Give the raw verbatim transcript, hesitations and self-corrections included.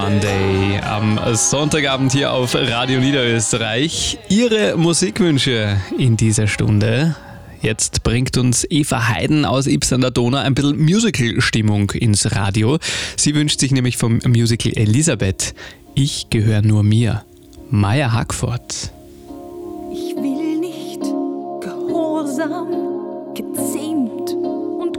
Monday am Sonntagabend hier auf Radio Niederösterreich. Ihre Musikwünsche in dieser Stunde. Jetzt bringt uns Eva Heiden aus Ybbs an der Donau ein bisschen Musical-Stimmung ins Radio. Sie wünscht sich nämlich vom Musical Elisabeth Ich gehöre nur mir. Maya Hackford. Ich will nicht gehorsam, gezähmt